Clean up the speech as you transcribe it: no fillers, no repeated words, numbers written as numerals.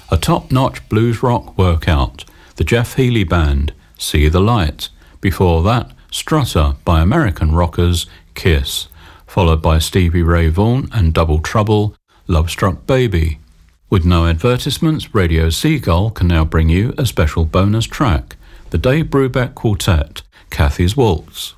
A top-notch blues rock workout, the Jeff Healey Band, See the Light. Before that, Strutter by American rockers Kiss, followed by Stevie Ray Vaughan and Double Trouble, Love Struck Baby. With no advertisements, Radio Seagull can now bring you a special bonus track, the Dave Brubeck Quartet, Kathy's Waltz.